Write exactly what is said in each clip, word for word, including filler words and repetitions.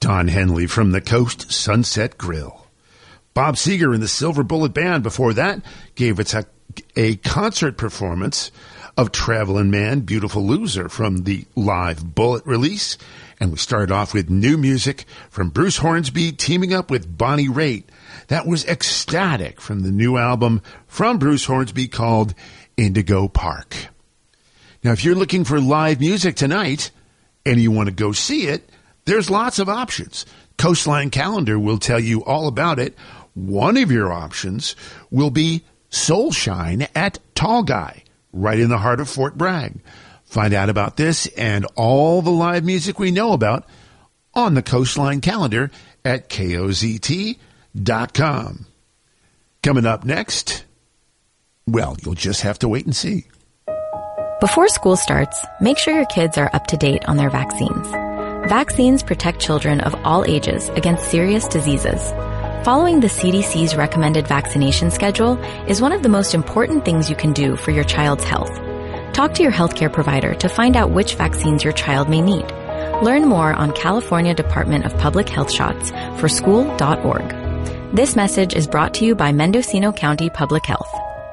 Don Henley from the Coast Sunset Grill. Bob Seger and the Silver Bullet Band before that gave us a, a concert performance of Travelin' Man, Beautiful Loser from the live Bullet release. And we started off with new music from Bruce Hornsby teaming up with Bonnie Raitt. That was Ecstatic from the new album from Bruce Hornsby called Indigo Park. Now, if you're looking for live music tonight and you want to go see it, there's lots of options. Coastline Calendar will tell you all about it. One of your options will be Soulshine at Tall Guy, right in the heart of Fort Bragg. Find out about this and all the live music we know about on the Coastline Calendar at K O Z T dot com. Coming up next, well, you'll just have to wait and see. Before school starts, make sure your kids are up to date on their vaccines. Vaccines protect children of all ages against serious diseases. Following the C D C's recommended vaccination schedule is one of the most important things you can do for your child's health. Talk to your healthcare provider to find out which vaccines your child may need. Learn more on California Department of Public Health Shots for school dot org. This message is brought to you by Mendocino County Public Health.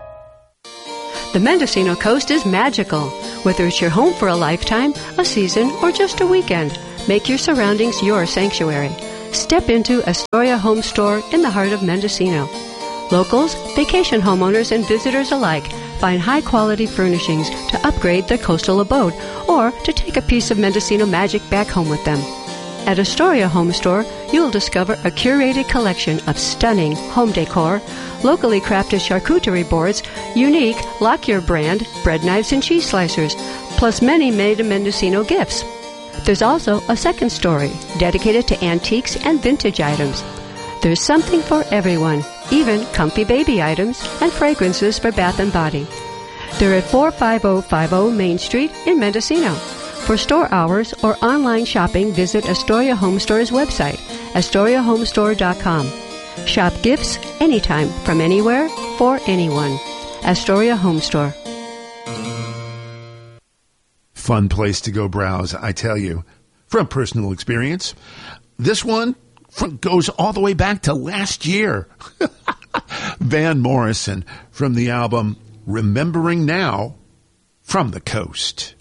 The Mendocino coast is magical. Whether it's your home for a lifetime, a season, or just a weekend, make your surroundings your sanctuary. Step into Astoria Home Store in the heart of Mendocino. Locals, vacation homeowners, and visitors alike find high-quality furnishings to upgrade their coastal abode or to take a piece of Mendocino magic back home with them. At Astoria Home Store, you'll discover a curated collection of stunning home decor, locally crafted charcuterie boards, unique Lockyer brand bread knives and cheese slicers, plus many made-in-Mendocino gifts. There's also a second story dedicated to antiques and vintage items. There's something for everyone, even comfy baby items and fragrances for bath and body. They're at four five zero five zero Main Street in Mendocino. For store hours or online shopping, visit Astoria Home Store's website, astoria home store dot com. Shop gifts anytime, from anywhere, for anyone. Astoria Home Store. Fun place to go browse, I tell you, from personal experience. This one goes all the way back to last year. Van Morrison from the album Remembering Now from the Coast.